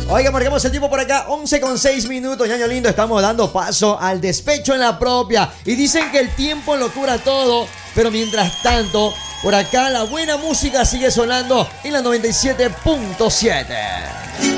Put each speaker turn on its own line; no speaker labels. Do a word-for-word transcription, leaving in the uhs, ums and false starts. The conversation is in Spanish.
Oiga, marcamos el tiempo por acá, once con seis minutos, ñaño lindo. Estamos dando paso al despecho en la propia. Y dicen que el tiempo lo cura todo. Pero mientras tanto, por acá la buena música sigue sonando en la noventa y siete punto siete.